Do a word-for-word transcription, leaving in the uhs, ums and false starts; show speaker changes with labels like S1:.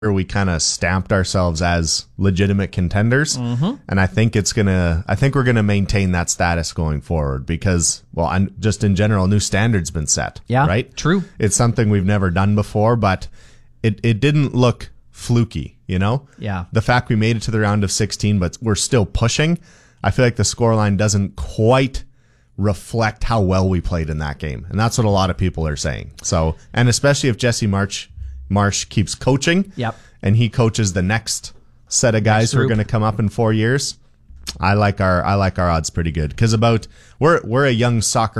S1: we kind of stamped ourselves as legitimate contenders.
S2: Mm-hmm.
S1: And I think it's going to, I think we're going to maintain that status going forward because, well, I'm, just in general, new standards been set.
S2: Yeah,
S1: right?
S2: True.
S1: It's something we've never done before, but it, it didn't look fluky, you know?
S2: Yeah.
S1: The fact we made it to the round of sixteen, but we're still pushing. I feel like the scoreline doesn't quite reflect how well we played in that game. And that's what a lot of people are saying. So, and especially if Jesse March Marsh keeps coaching,
S2: yep.
S1: and he coaches the next set of guys who are going to come up in four years. I like our I like our odds pretty good because about we're we're a young soccer